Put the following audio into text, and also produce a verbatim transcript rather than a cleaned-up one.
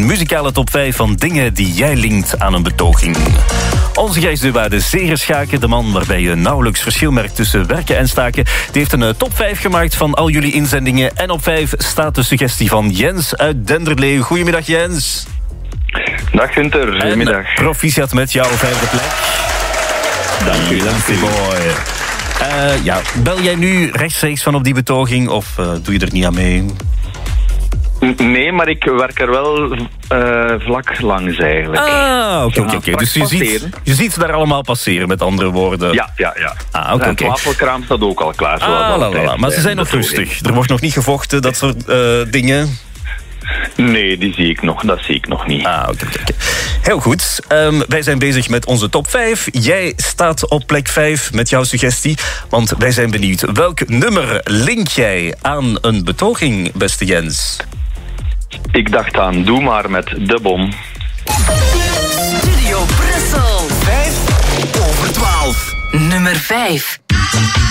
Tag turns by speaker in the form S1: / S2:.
S1: muzikale top vijf van dingen die jij linkt aan een betoging. Onze Gijs de Waarde Zegerschaken, de man waarbij je nauwelijks verschil merkt tussen werken en staken, die heeft een top vijf gemaakt van al jullie inzendingen. En op vijf staat de suggestie van Jens uit Denderleeuw. Goedemiddag Jens.
S2: Dag Gunther, goedemiddag.
S1: En proficiat met jouw vijfde plek.
S2: Dank u, dank u.
S1: Mooi. Uh, ja, bel jij nu rechtstreeks van op die betoging of uh, doe je er niet aan mee?
S2: Nee, maar ik werk er wel uh, vlak langs eigenlijk.
S1: Ah, oké, oké, oké. Dus je ziet, je ziet ze daar allemaal passeren, met andere woorden.
S2: Ja, ja, ja.
S1: Ah, oké,
S2: okay,
S1: oké.
S2: Het wafelkraam staat ook al klaar.
S1: Ah, la, la, la. Maar ze zijn nog rustig. Er wordt nog niet gevochten, dat soort uh, dingen.
S2: Nee, die zie ik nog. Dat zie ik nog niet.
S1: Ah, oké, okay, oké. Okay. Heel goed. Um, wij zijn bezig met onze top vijf. Jij staat op plek vijf met jouw suggestie. Want wij zijn benieuwd. Welk nummer link jij aan een betoging, beste Jens?
S2: Ik dacht aan Doe maar met De Bom.
S3: Studio Brussel. vijf over twaalf. Nummer vijf.